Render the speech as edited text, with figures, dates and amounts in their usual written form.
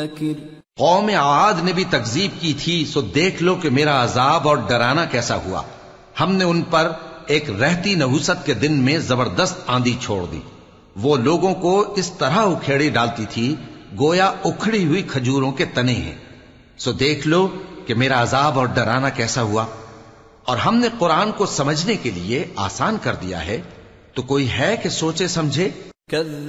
कौम आद ने भी तकजीब की थी, सो देख लो कि मेरा अजाब और डराना कैसा हुआ। हमने उन पर एक रहती नहुसत के दिन में जबरदस्त आंधी छोड़ दी। वो लोगों को इस तरह उखेड़ी डालती थी गोया उखड़ी हुई खजूरों के तने हैं। सो देख लो कि मेरा अजाब और डराना कैसा हुआ। और हमने कुरान को समझने के लिए आसान कर दिया है, तो कोई है कि सोचे समझे।